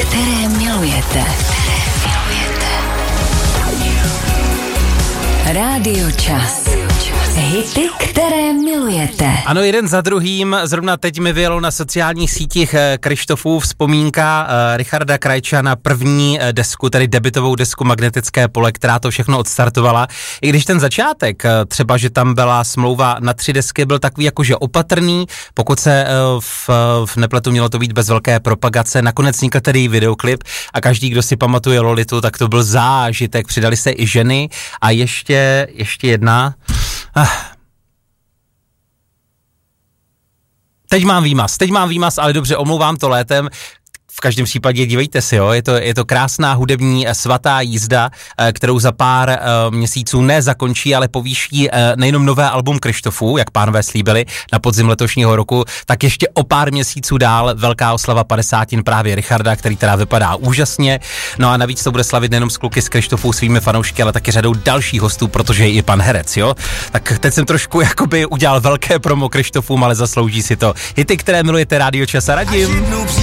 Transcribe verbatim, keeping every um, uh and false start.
které milujete. Které milujete. Rádio Čas. Hity, které milujete. Ano, jeden za druhým. Zrovna teď mi vyjelo na sociálních sítích Krištofův vzpomínka Richarda Krajča na první desku, tedy debutovou desku Magnetické pole, která to všechno odstartovala. I když ten začátek, třeba, že tam byla smlouva na tři desky, byl takový jakože opatrný, pokud se v, v nepletu mělo to být bez velké propagace. Nakonec vznikl tedy videoklip a každý, kdo si pamatuje Lolitu, tak to byl zážitek. Přidali se i ženy a ještě, ještě jedna... Teď mám výmaz, teď mám výmaz, ale dobře, omlouvám to létem. V každém případě dívejte si, jo, je to, je to krásná hudební svatá jízda, kterou za pár uh, měsíců ne zakončí, ale povýší uh, nejenom nové album Krištofů, jak pánové slíbili na podzim letošního roku, tak ještě o pár měsíců dál velká oslava padesátin právě Richarda, který teda vypadá úžasně. No a navíc to bude slavit nejenom s kluky z Krištofů, svými fanoušky, ale taky řadou dalších hostů, protože je i pan herec, jo. Tak teď jsem trošku jakoby udělal velké promo Krištofům, ale zaslouží si to. Hity, které milujete, Rádio Čas a Radim.